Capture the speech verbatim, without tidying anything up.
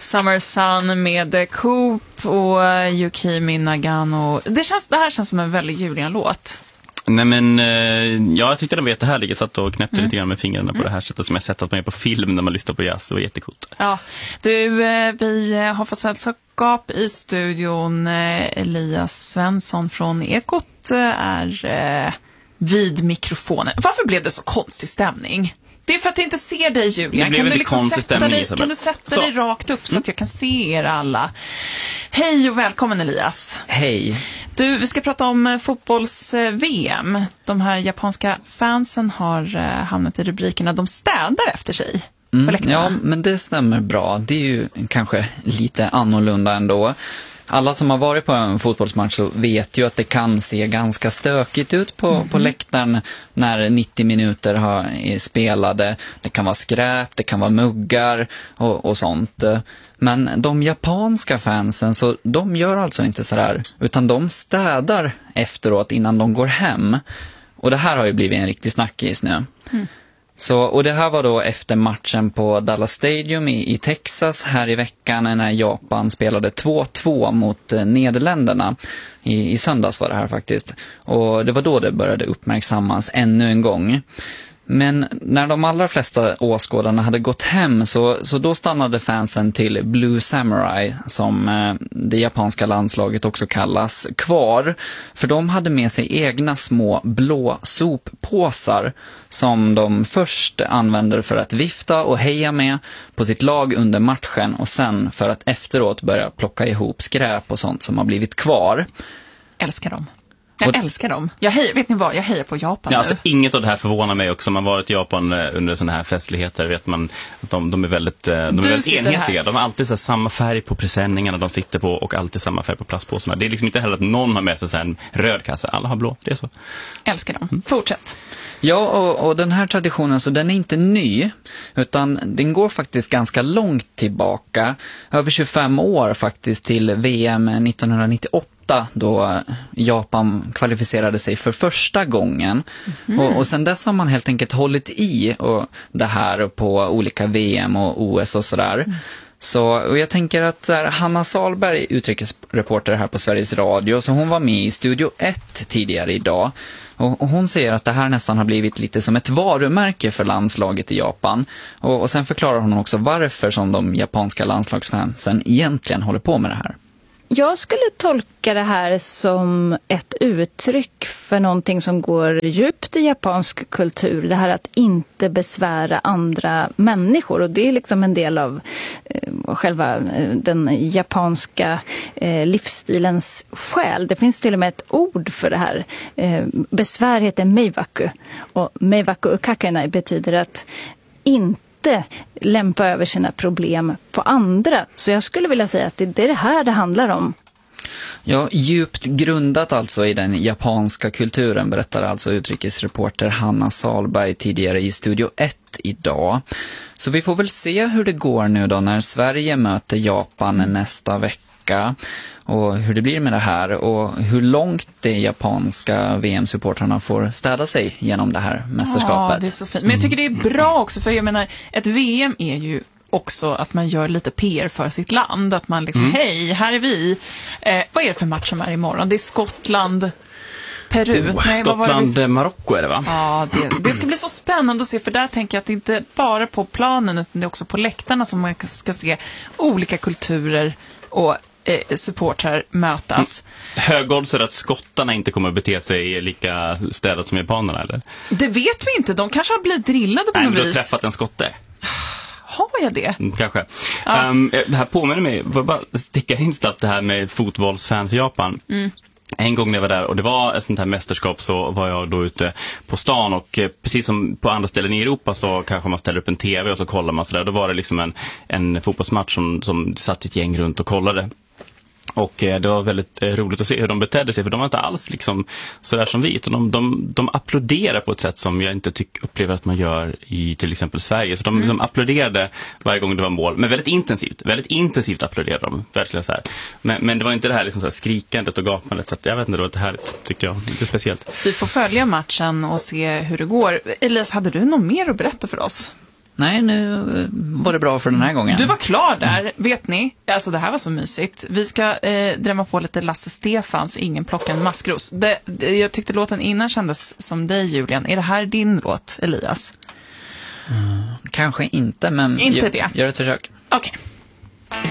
Summer Sun med Coop och Yukimi Nagano. Det, känns, det här känns som en väldigt Julian-låt. Nej men, ja, jag tyckte den var jättehärlig. Jag satt och knäppte mm. lite grann med fingrarna på mm. det här sättet som jag sett att man är på film när man lyssnar på jazz. Det var jättecoolt. Ja, du, vi har fått sällskap i studion. Elias Svensson från Ekot är vid mikrofonen. Varför blev det så konstig stämning? Det är för att jag inte ser dig, Julian. Kan du, liksom sätta dig, kan du sätta dig rakt upp så mm. att jag kan se er alla? Hej och välkommen, Elias. Hej. Du, vi ska prata om fotbolls-V M. De här japanska fansen har hamnat i rubrikerna. De städar efter sig. Mm, ja, men det stämmer bra. Det är ju kanske lite annorlunda ändå. Alla som har varit på en fotbollsmatch så vet ju att det kan se ganska stökigt ut på, mm. på läktaren när nittio minuter har är spelade. Det kan vara skräp, det kan vara muggar och, och sånt. Men de japanska fansen, så de gör alltså inte så där, utan de städar efteråt innan de går hem. Och det här har ju blivit en riktig snackis nu. Mm. Så, och det här var då efter matchen på Dallas Stadium i, i Texas här i veckan när Japan spelade två två mot eh, Nederländerna. I, I söndags var det här faktiskt. Och det var då det började uppmärksammas ännu en gång. Men när de allra flesta åskådarna hade gått hem så, så då stannade fansen till Blue Samurai, som eh, det japanska landslaget också kallas, kvar. För de hade med sig egna små blå soppåsar som de först använder för att vifta och heja med på sitt lag under matchen och sen för att efteråt börja plocka ihop skräp och sånt som har blivit kvar. Älskar dem. Jag älskar dem. Jag hejar, vet ni vad? Jag hejar på Japan ja, nu. Alltså, inget av det här förvånar mig också. Man har varit i Japan under sådana här festligheter. Vet man att de, de är väldigt, de är väldigt enhetliga. Här. De har alltid så här, samma färg på presenningarna de sitter på och alltid samma färg på plastpåsarna. Det är liksom inte heller att någon har med sig så här en röd kasse. Alla har blå. Det är så. Älskar dem. Mm. Fortsätt. Ja, och, och den här traditionen, så den är inte ny, utan den går faktiskt ganska långt tillbaka. Över tjugofem år faktiskt, till V M nittonhundranittioåtta, då Japan kvalificerade sig för första gången. Mm. Och, och sen dess har man helt enkelt hållit i och det här på olika V M och O S och sådär. Mm. Så, och jag tänker att här, Hanna Salberg, utrikesreporter här på Sveriges Radio, så hon var med i Studio ett tidigare idag. Och, och hon säger att det här nästan har blivit lite som ett varumärke för landslaget i Japan. Och, och sen förklarar hon också varför som de japanska landslagsfansen egentligen håller på med det här. Jag skulle tolka det här som ett uttryck för någonting som går djupt i japansk kultur. Det här att inte besvära andra människor. Och det är liksom en del av eh, själva eh, den japanska eh, livsstilens själ. Det finns till och med ett ord för det här. Eh, besvär heter meiwaku. Och meiwaku ukakenai betyder att inte lämpa över sina problem på andra. Så jag skulle vilja säga att det är det här det handlar om. Ja, djupt grundat alltså i den japanska kulturen, berättar alltså utrikesreporter Hanna Salberg tidigare i Studio ett idag. Så vi får väl se hur det går nu då när Sverige möter Japan nästa vecka. Och hur det blir med det här och hur långt de japanska V M-supportrarna får städa sig genom det här mästerskapet. Ja, det är så fint. Men jag tycker det är bra också, för jag menar, ett V M är ju också att man gör lite P R för sitt land. Att man liksom, mm. hej, här är vi. Eh, vad är det för match som är imorgon? Det är Skottland... Peru. Oh, Nej, Skottland, vi... Marocko är det, va? Ja, det, det ska bli så spännande att se, för där tänker jag att det inte bara på planen utan det är också på läktarna som man ska se olika kulturer och eh, supportrar mötas. Mm. Högodds är att skottarna inte kommer att bete sig lika städat som japanerna, eller? Det vet vi inte, de kanske har blivit drillade på Nej, något vis. Nej, du har träffat en skotte. Har jag det? Mm, kanske. Ja. Um, det här påminner mig, får bara sticka in snabbt det här med fotbollsfans i Japan. Mm. En gång när jag var där och det var ett sånt här mästerskap, så var jag då ute på stan och eh, precis som på andra ställen i Europa så kanske man ställer upp en tv och så kollar man sådär. Då var det liksom en, en fotbollsmatch som, som satt ett gäng runt och kollade. Och eh, det var väldigt eh, roligt att se hur de betedde sig, för de var inte alls liksom sådär som vi, utan de, de, de applåderar på ett sätt som jag inte tycker, upplever att man gör i till exempel Sverige. Så de liksom applåderade varje gång det var mål, men väldigt intensivt, väldigt intensivt applåderade de, verkligen så här. Men, men det var inte det här liksom så här skrikandet och gapandet, så att jag vet inte, det var det här tyckte jag, lite speciellt. Vi får följa matchen och se hur det går. Elias, hade du något mer att berätta för oss? Nej, nu var det bra för den här gången. Du var klar där, vet ni? Alltså det här var så mysigt. Vi ska eh, drämma på lite Lasse Stefans Ingen plockar en maskros. Det, det, jag tyckte låten innan kändes som dig, Julian. Är det här din låt, Elias? Mm, kanske inte, men inte gör, det. gör ett försök. Okej. Okay.